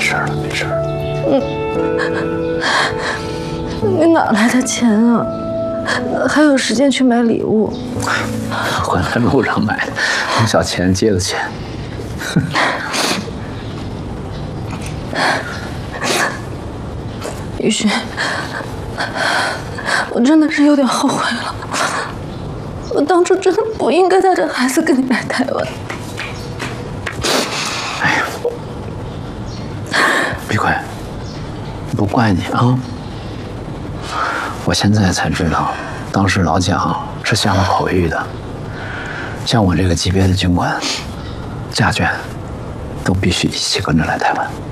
事了，没事。 你哪来的钱啊？还有时间去买礼物？ 回来路上买的，用小钱借的钱。 雨荨，我真的是有点后悔了。我当初真的不应该带着孩子跟你来台湾。 哎呀，碧桂，不怪你啊。我现在才知道，当时老蒋是下了口谕的，像我这个级别的军官，家眷都必须一起跟着来台湾。